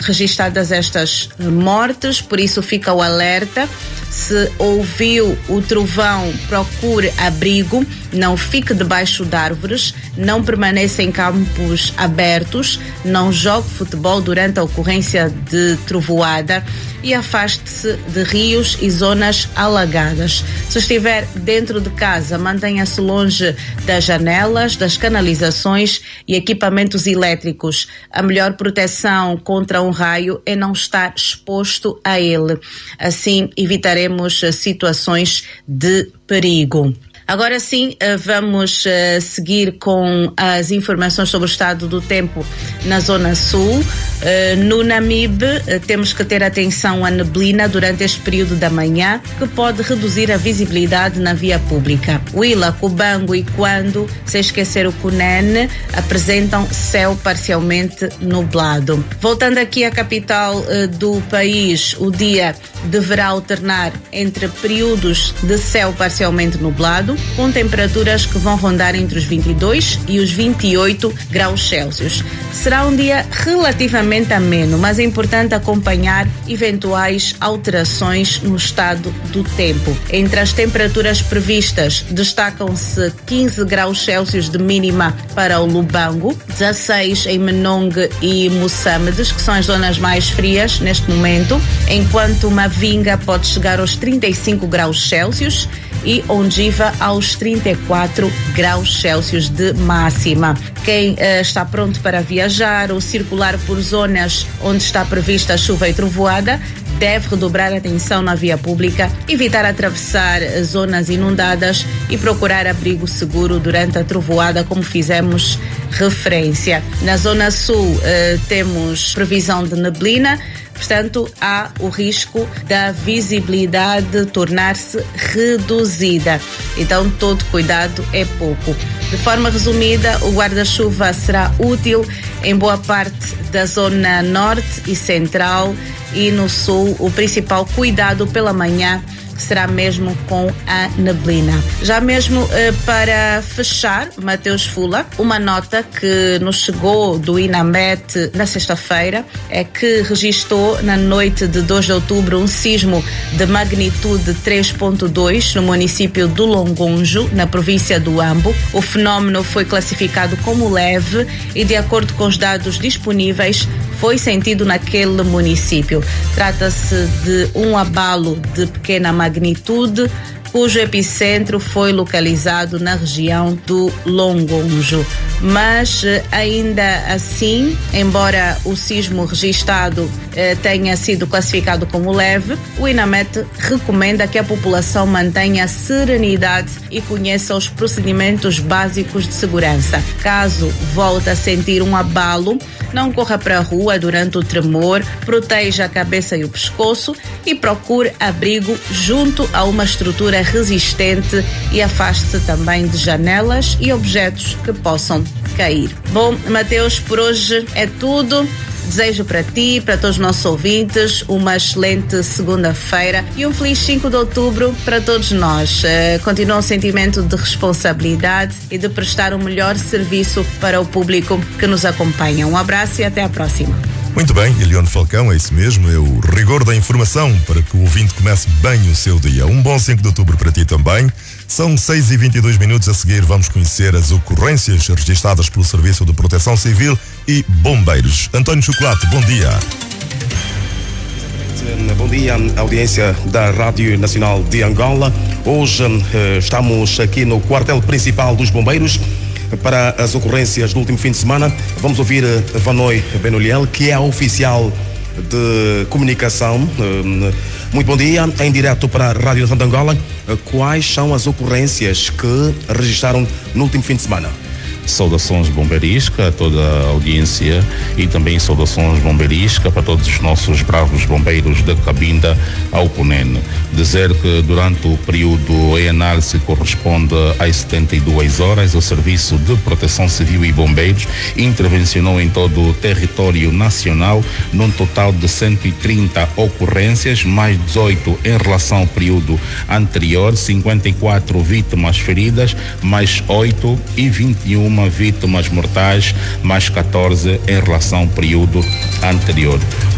registradas estas mortes, por isso fica o alerta. Se ouviu o trovão, procure abrigo, não fique debaixo de árvores, não permaneça em campos abertos, não jogue futebol durante a ocorrência de trovoada e afaste-se de rios e zonas alagadas. Se estiver dentro de casa, mantenha-se longe das janelas, das canalizações e equipamentos elétricos. A melhor proteção contra um raio é não estar exposto a ele. Assim, evitaremos situações de perigo. Agora sim, vamos seguir com as informações sobre o estado do tempo na Zona Sul. No Namibe, temos que ter atenção à neblina durante este período da manhã, que pode reduzir a visibilidade na via pública. Huila, Cubango e Quando, sem esquecer o Cunene, apresentam céu parcialmente nublado. Voltando aqui à capital do país, o dia deverá alternar entre períodos de céu parcialmente nublado, com temperaturas que vão rondar entre os 22 e os 28 graus Celsius. Será um dia relativamente ameno, mas é importante acompanhar eventuais alterações no estado do tempo. Entre as temperaturas previstas, destacam-se 15 graus Celsius de mínima para o Lubango, 16 em Menongue e Moçambiques, que são as zonas mais frias neste momento, enquanto Mavinga pode chegar aos 35 graus Celsius e Ondiva aos 34 graus Celsius de máxima. Quem está pronto para viajar ou circular por zonas onde está prevista chuva e trovoada deve redobrar a atenção na via pública, evitar atravessar zonas inundadas e procurar abrigo seguro durante a trovoada, como fizemos referência. Na Zona Sul temos previsão de neblina, portanto, há o risco da visibilidade tornar-se reduzida. Então, todo cuidado é pouco. De forma resumida, o guarda-chuva será útil em boa parte da zona norte e central, e no sul o principal cuidado pela manhã será mesmo com a neblina. Já mesmo para fechar, Mateus Fula, uma nota que nos chegou do INAMET na sexta-feira é que registou na noite de 2 de outubro um sismo de magnitude 3.2 no município do Longonjo, na província do Ambo. O fenómeno foi classificado como leve e, de acordo com os dados disponíveis, foi sentido naquele município. Trata-se de um abalo de pequena magnitude, cujo epicentro foi localizado na região do Longonjo. Mas, ainda assim, embora o sismo registado tenha sido classificado como leve, o INAMET recomenda que a população mantenha a serenidade e conheça os procedimentos básicos de segurança. Caso volte a sentir um abalo, não corra para a rua durante o tremor, proteja a cabeça e o pescoço e procure abrigo junto a uma estrutura resistente e afaste-se também de janelas e objetos que possam cair. Bom, Mateus, por hoje é tudo. Desejo para ti, para todos os nossos ouvintes, uma excelente segunda-feira e um feliz 5 de outubro para todos nós. Continua um sentimento de responsabilidade e de prestar o melhor serviço para o público que nos acompanha. Um abraço e até à próxima. Muito bem, Elione Falcão, é isso mesmo, é o rigor da informação para que o ouvinte comece bem o seu dia. Um bom 5 de outubro para ti também. São 6h22, a seguir vamos conhecer as ocorrências registradas pelo Serviço de Proteção Civil e Bombeiros. António Chocolate, bom dia. Bom dia, audiência da Rádio Nacional de Angola. Hoje estamos aqui no quartel principal dos Bombeiros para as ocorrências do último fim de semana. Vamos ouvir Vanoi Benoliel, que é a oficial de comunicação. Muito bom dia, em direto para a Rádio Nacional de Angola. Quais são as ocorrências que registraram no último fim de semana? Saudações bombeirisca a toda a audiência e também saudações bombeirisca para todos os nossos bravos bombeiros da Cabinda ao Cunene. Dizer que durante o período em análise corresponde às 72 horas, o Serviço de Proteção Civil e Bombeiros intervencionou em todo o território nacional num total de 130 ocorrências, mais 18 em relação ao período anterior, 54 vítimas feridas, mais 8 e 21 vítimas mortais, mais 14 em relação ao período anterior.